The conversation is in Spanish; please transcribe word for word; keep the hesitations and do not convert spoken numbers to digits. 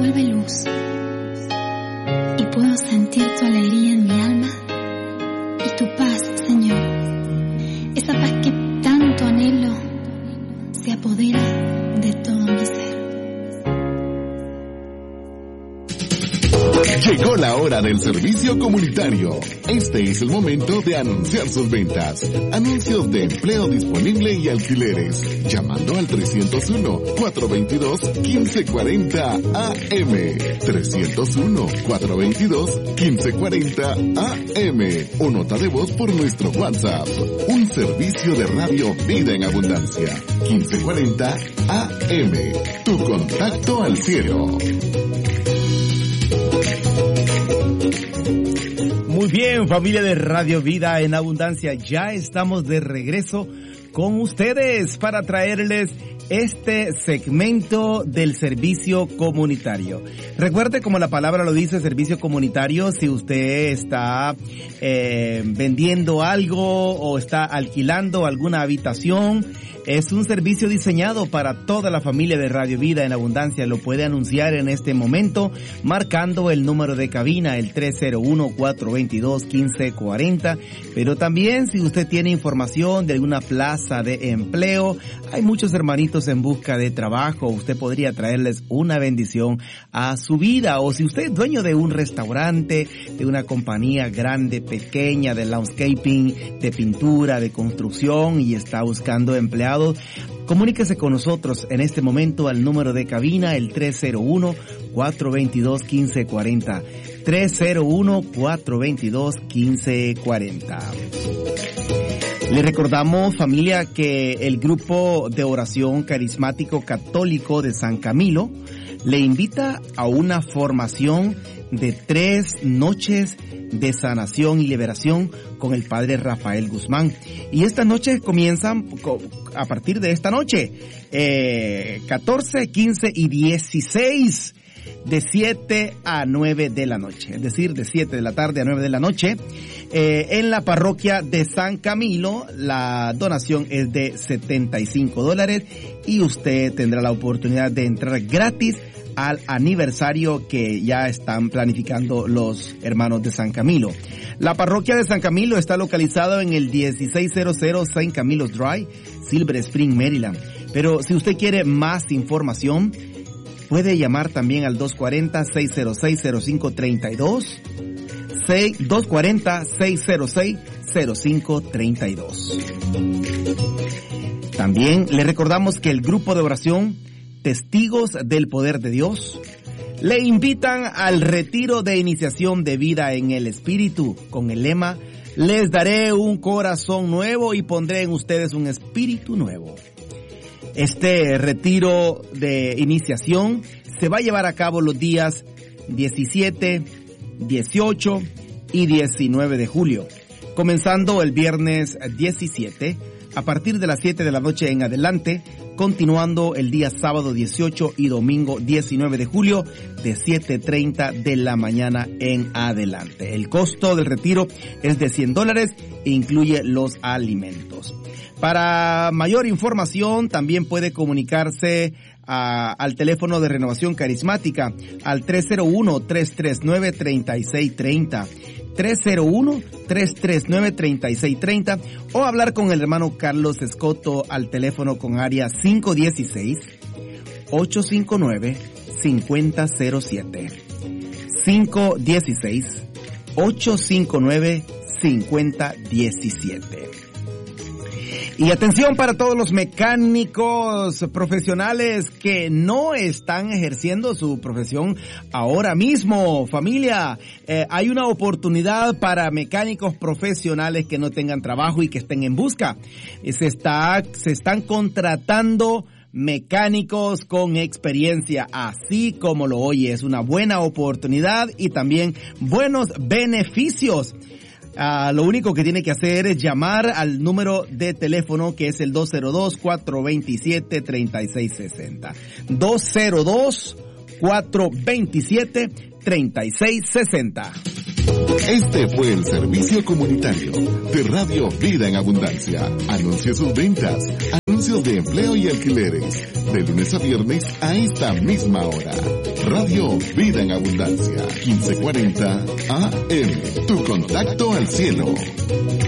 devuelve luz y puedo sentir tu alegría en mi alma y tu paz, Señor. Esa paz que tanto anhelo se apodera de todo mi ser. Llegó la hora del servicio comunitario. Este es el momento de anunciar sus ventas. Anuncios de empleo disponible y alquileres. Llamando al trescientos uno, cuatrocientos veintidós, quince cuarenta A M. trescientos uno, cuatrocientos veintidós, quince cuarenta A M. O nota de voz por nuestro WhatsApp. Un servicio de radio Vida en Abundancia. quince cuarenta A M. Tu contacto al cielo. Muy bien, familia de Radio Vida en Abundancia, ya estamos de regreso con ustedes para traerles este segmento del servicio comunitario. Recuerde, como la palabra lo dice, servicio comunitario, si usted está eh, vendiendo algo o está alquilando alguna habitación, es un servicio diseñado para toda la familia de Radio Vida en Abundancia. Lo puede anunciar en este momento marcando el número de cabina, el tres cero uno, cuatro veintidós, quince cuarenta. Pero también si usted tiene información de alguna plaza de empleo, hay muchos hermanitos en busca de trabajo. Usted podría traerles una bendición a su vida. O si usted es dueño de un restaurante, de una compañía grande, pequeña, de landscaping, de pintura, de construcción y está buscando empleados, comuníquese con nosotros en este momento al número de cabina, el tres cero uno, cuatro veintidós, quince cuarenta. tres cero uno, cuatro veintidós, quince cuarenta. Le recordamos, familia, que el grupo de oración carismático católico de San Camilo le invita a una formación de tres noches de sanación y liberación con el padre Rafael Guzmán. Y estas noches comienzan a partir de esta noche, eh, catorce, quince y dieciséis, de siete a nueve de la noche, es decir, de siete de la tarde a nueve de la noche, eh, en la parroquia de San Camilo. La donación es de setenta y cinco dólares y usted tendrá la oportunidad de entrar gratis al aniversario que ya están planificando los hermanos de San Camilo. La parroquia de San Camilo está localizada en el dieciséis cero cero Saint Camillus Drive, Silver Spring, Maryland. Pero si usted quiere más información, puede llamar también al dos cuatro cero, seis cero seis, cero cinco tres dos, dos cuatro cero, seis cero seis, cero cinco tres dos. También le recordamos que el grupo de oración Testigos del Poder de Dios le invitan al retiro de iniciación de vida en el Espíritu con el lema: les daré un corazón nuevo y pondré en ustedes un espíritu nuevo. Este retiro de iniciación se va a llevar a cabo los días diecisiete, dieciocho y diecinueve de julio, comenzando el viernes diecisiete a partir de las siete de la noche en adelante, continuando el día sábado dieciocho y domingo diecinueve de julio de siete treinta de la mañana en adelante. El costo del retiro es de cien dólares e incluye los alimentos. Para mayor información también puede comunicarse a, al teléfono de Renovación Carismática al tres cero uno, tres tres nueve, tres seis tres cero, tres cero uno, tres tres nueve, tres seis tres cero, o hablar con el hermano Carlos Escoto al teléfono con área cinco uno seis, ocho cinco nueve, cinco cero cero siete, cinco uno seis, ocho cinco nueve, cinco cero uno siete. Y atención para todos los mecánicos profesionales que no están ejerciendo su profesión ahora mismo. Familia, eh, hay una oportunidad para mecánicos profesionales que no tengan trabajo y que estén en busca. Se está, se están contratando mecánicos con experiencia, así como lo oye. Es una buena oportunidad y también buenos beneficios. Uh, lo único que tiene que hacer es llamar al número de teléfono que es el dos cero dos, cuatro dos siete, tres seis seis cero. dos cero dos, cuatro dos siete, tres seis seis cero. Este fue el servicio comunitario de Radio Vida en Abundancia. Anuncie sus ventas. Anuncie anuncios de empleo y alquileres, de lunes a viernes a esta misma hora. Radio Vida en Abundancia, quince cuarenta A M, tu contacto al cielo.